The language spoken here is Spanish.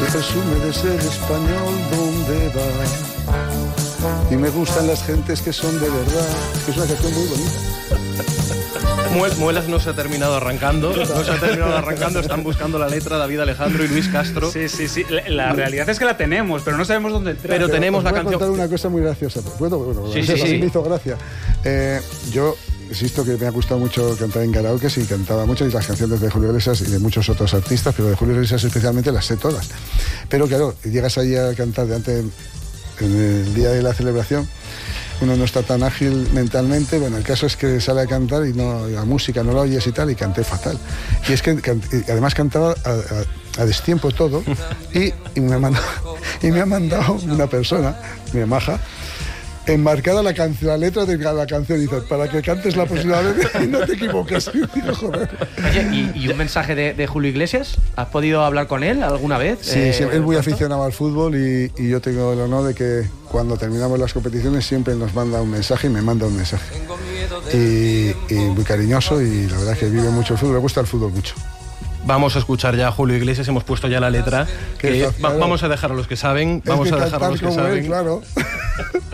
presume de ser español donde va. Y me gustan las gentes que son de verdad. Es una canción muy bonita. Muelas no se ha terminado arrancando, están buscando la letra David Alejandro y Luis Castro. Sí. La realidad es que la tenemos, pero no sabemos dónde entrar. Pero tenemos la canción. Voy a contar una cosa muy graciosa. Bueno, sí. Me hizo gracia. Yo insisto que me ha gustado mucho cantar en karaoke, y cantaba mucho, y las canciones de Julio Iglesias y de muchos otros artistas, pero de Julio Iglesias especialmente las sé todas. Pero claro, llegas ahí a cantar delante en el día de la celebración, uno no está tan ágil mentalmente. Bueno, el caso es que sale a cantar y la música no la oyes y tal, y canté fatal. Y es que además cantaba a destiempo todo, y me ha mandado una persona, mi maja, enmarcada la letra de la canción, y dice, para que cantes la próxima vez y no te equivoques. Y digo, joder. Oye, ¿y un mensaje de Julio Iglesias? ¿Has podido hablar con él alguna vez? Sí, él es muy aficionado al fútbol, y yo tengo el honor de que cuando terminamos las competiciones siempre nos manda un mensaje, y me manda un mensaje. Y muy cariñoso, y la verdad es que vive mucho el fútbol, le gusta el fútbol mucho. Vamos a escuchar ya a Julio Iglesias, hemos puesto ya la letra. Vamos a dejar a los que saben, claro.